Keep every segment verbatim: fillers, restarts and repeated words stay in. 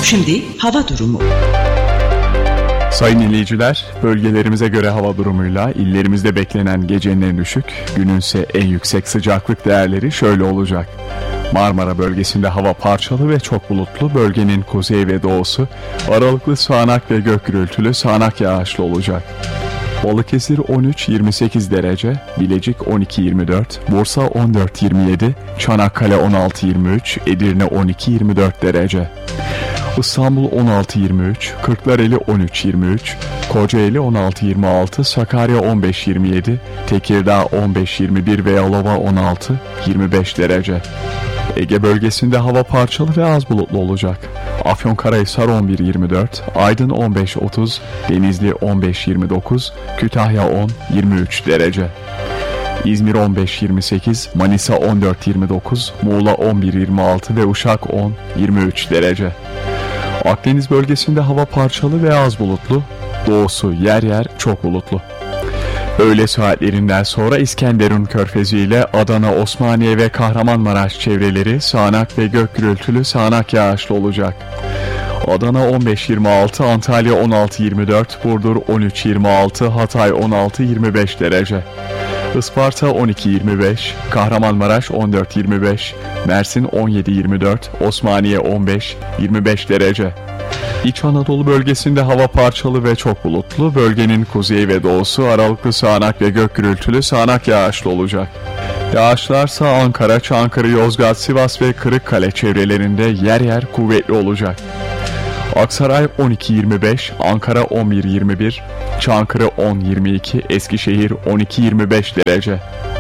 Şimdi hava durumu. Sayın dinleyiciler, bölgelerimize göre hava durumuyla illerimizde beklenen gecenin en düşük, günün ise en yüksek sıcaklık değerleri şöyle olacak. Marmara bölgesinde hava parçalı ve çok bulutlu, bölgenin kuzey ve doğusu aralıklı sağanak ve gök gürültülü sağanak yağışlı olacak. Balıkesir on üç yirmi sekiz derece, Bilecik on iki yirmi dört, Bursa on dört yirmi yedi, Çanakkale on altı yirmi üç, Edirne on iki yirmi dört derece. İstanbul on altı yirmi üç, Kırklareli on üç yirmi üç, Kocaeli on altı yirmi altı, Sakarya on beş yirmi yedi, Tekirdağ on beş yirmi bir ve Yalova on altı yirmi beş derece. Ege bölgesinde hava parçalı ve az bulutlu olacak. Afyonkarahisar on bir yirmi dört, Aydın on beş otuz, Denizli on beş yirmi dokuz, Kütahya on yirmi üç derece. İzmir on beş yirmi sekiz, Manisa on dört yirmi dokuz, Muğla on bir yirmi altı ve Uşak on yirmi üç derece. Akdeniz bölgesinde hava parçalı ve az bulutlu, doğusu yer yer çok bulutlu. Öğle saatlerinden sonra İskenderun Körfezi ile Adana, Osmaniye ve Kahramanmaraş çevreleri sağanak ve gök gürültülü sağanak yağışlı olacak. Adana on beş yirmi altı, Antalya on altı yirmi dört, Burdur on üç yirmi altı, Hatay on altı yirmi beş derece. Isparta on iki yirmi beş, Kahramanmaraş on dört yirmi beş, Mersin on yedi yirmi dört, Osmaniye on beş yirmi beş derece. İç Anadolu bölgesinde hava parçalı ve çok bulutlu, bölgenin kuzeyi ve doğusu aralıklı sağanak ve gök gürültülü sağanak yağışlı olacak. Yağışlarsa Ankara, Çankırı, Yozgat, Sivas ve Kırıkkale çevrelerinde yer yer kuvvetli olacak. Aksaray on iki yirmi beş, Ankara on bir yirmi bir, Çankırı on yirmi iki, Eskişehir on iki yirmi beş derece.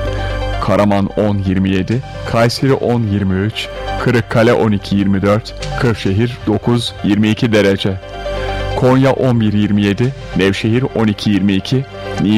Karaman on yirmi yedi, Kayseri on yirmi üç, Kırıkkale on iki yirmi dört, Kırşehir dokuz yirmi iki derece. Konya on bir yirmi yedi, Nevşehir on iki yirmi iki,